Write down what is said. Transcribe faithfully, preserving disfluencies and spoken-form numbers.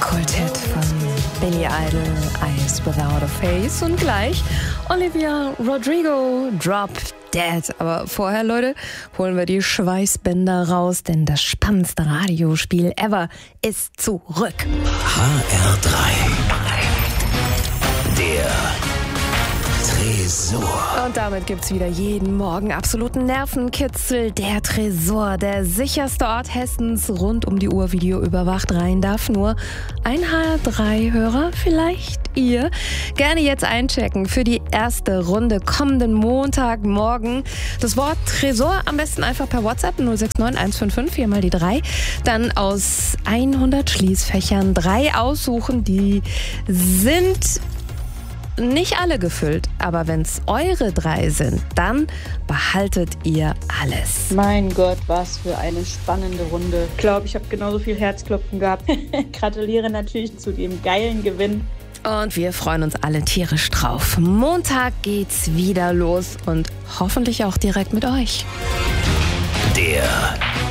Kulthit von Billy Idol, Eyes Without a Face. Und gleich Olivia Rodrigo, Drop Dead. Aber vorher, Leute, holen wir die Schweißbänder raus, denn das spannendste Radiospiel ever ist zurück. H R drei. Der Tresor. Und damit gibt's wieder jeden Morgen absoluten Nervenkitzel. Der Tresor, der sicherste Ort Hessens, rund um die Uhr Video überwacht. Rein darf nur ein H R drei Hörer, vielleicht ihr. Gerne jetzt einchecken für die erste Runde kommenden Montagmorgen. Das Wort Tresor am besten einfach per WhatsApp null sechs neun eins fünf fünf vier mal die drei. Dann aus hundert Schließfächern drei aussuchen. Die sind nicht alle gefüllt, aber wenn es eure drei sind, dann behaltet ihr alles. Mein Gott, was für eine spannende Runde. Ich glaube, ich habe genauso viel Herzklopfen gehabt. Gratuliere natürlich zu dem geilen Gewinn. Und wir freuen uns alle tierisch drauf. Montag geht's wieder los und hoffentlich auch direkt mit euch. Der